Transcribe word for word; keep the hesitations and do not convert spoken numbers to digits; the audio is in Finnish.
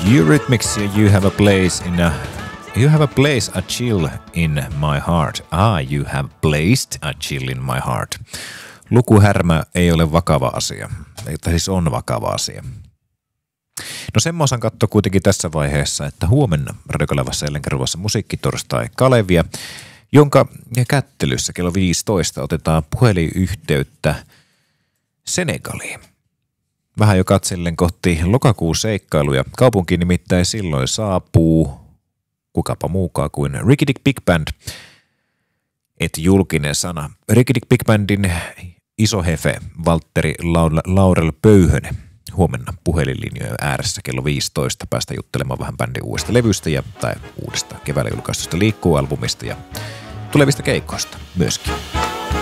Eurythmics ja You Have a Place in a... You have a place a chill in my heart. Ah, you have placed a chill in my heart. Lukuhärmä ei ole vakava asia. Tai siis on vakava asia. No semmoisen katso kuitenkin tässä vaiheessa, että huomenna Radiokanavassa jälleen kerrovassa musiikkitorstai Kalevia, jonka kättelyssä kello viisitoista otetaan puhelinyhteyttä Senegaliin. Vähän jo katsellen kohti lokakuun seikkailuja. Kaupunkiin nimittäin silloin saapuu kukapa muukaan kuin Ricky Dick Big Band, et julkinen sana. Ricky Dick Big Bandin iso hefe Valtteri Laurel Pöyhönen huomenna puhelinlinjojen ääressä kello viisitoista päästä juttelemaan vähän bändin uudesta levystä ja, tai uudesta keväällä julkaistusta Liikkuu-albumista ja tulevista keikoista myöskin.